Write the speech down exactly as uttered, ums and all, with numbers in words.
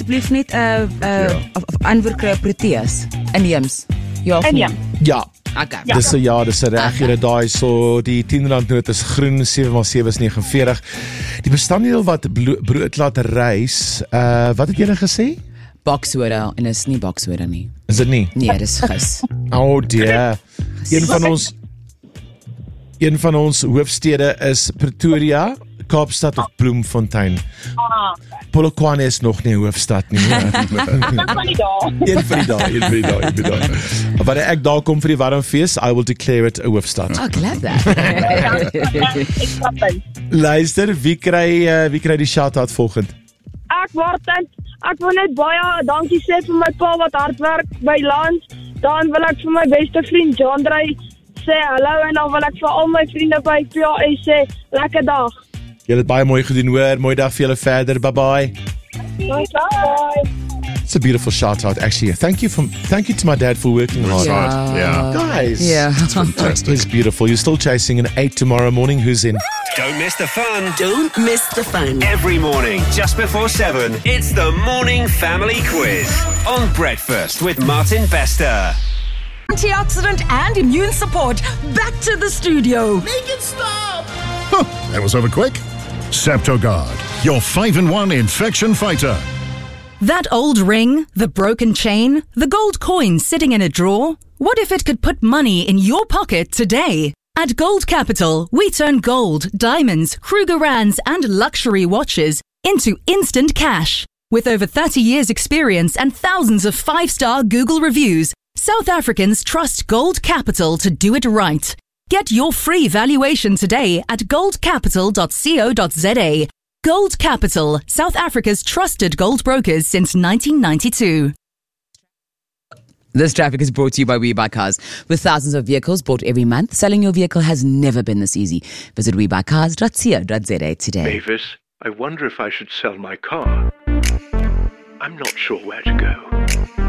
asseblief net 'n uh, uh, Ja. of, of antwoord kry op Proteas inheems. Ja of nee? Inheem. Ja, Okay. Ja. dis 'n ja, dis 'n reg julle daai so die tien rand noot is groen, sewe maal sewe is negenenveertig. Die bestanddeel wat blo- brood laat rys, uh wat het julle gesê? Baksoda en is nie baksoda nie. Is dit nie? Nee, dis gis. Oh dear. Een van ons een van ons hoofstede is Pretoria, Kaapstad of Bloemfontein. Ah, Polokwane is nog nie 'n hoofstad nie. dat kan nie daar. Een van die dae, een van die dae, een van die dae. Wanneer ek daar kom vir die warmfees, I will declare it 'n hoofstad. Oh, glad that. Ek snap dit. Luister, wie kry uh, wie kry die shout-out volgende? Ek word dan ek wil net baie dankie sê vir my pa wat hard werk by Lance. Dan wil ek vir my beste vriend John Drey sê hallo en dan wil ek vir al my vriende by P A S sê lekker dag. Julle het baie mooi gedoen hoor. Mooi dag vir julle verder. Bye bye. Bye. It's a beautiful shout-out actually. Thank you from thank you to my dad for working hard. Yeah. Yeah. Guys. Yeah. It's beautiful. You're still chasing an eight tomorrow morning. Who's in? Don't miss the fun. Don't miss the fun. Every morning, just before seven, it's the Morning Family Quiz on Breakfast with Martin Bester. Antioxidant and immune support back to the studio. Make it stop! Huh, that was over quick. Septogard, your five in one infection fighter. That old ring, the broken chain, the gold coin sitting in a drawer. What if it could put money in your pocket today? At Gold Capital, we turn gold, diamonds, Krugerrands and luxury watches into instant cash. With over thirty years experience and thousands of five-star Google reviews, South Africans trust Gold Capital to do it right. Get your free valuation today at gold capital dot co dot za. Gold Capital, South Africa's trusted gold brokers since nineteen ninety-two. This traffic is brought to you by We Buy Cars. With thousands of vehicles bought every month, selling your vehicle has never been this easy. Visit we buy cars dot co dot za today. Mavis, I wonder if I should sell my car. I'm not sure where to go.